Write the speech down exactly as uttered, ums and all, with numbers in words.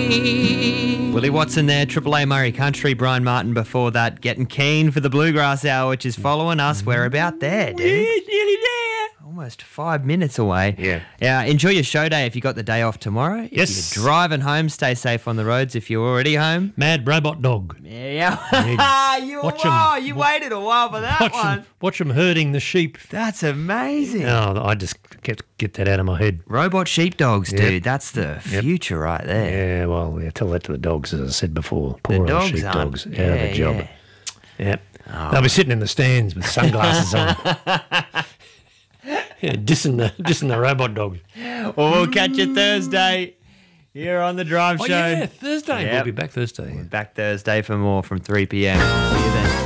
me. Willie Watson there, Triple A Murray Country. Brian Martin before that, getting keen for the Bluegrass Hour, which is following us. We're about there, dude. It's nearly there. Almost five minutes away. Yeah. Yeah. Enjoy your show day if you got the day off tomorrow. Yes. If you're driving home, stay safe on the roads if you're already home. Mad robot dog. Yeah. you Watch 'em. wow, you waited a while for that Watch one. them, watch them herding the sheep. That's amazing. Oh, I just get get that out of my head. Robot sheepdogs, Yep. dude. That's the Yep. future right there. Yeah, well, yeah, tell that to the dogs, as I said before. Poor The old dogs sheepdogs. aren't- Out of yeah, a job. yeah. Yep. Oh. They'll be sitting in the stands with sunglasses on. Yeah, dissing the, dissing the robot dogs. Well, we'll catch you Thursday here on the Drive Oh, Show. yeah, Thursday. Yep. We'll be back Thursday. Back Thursday for more from three p.m. See you then.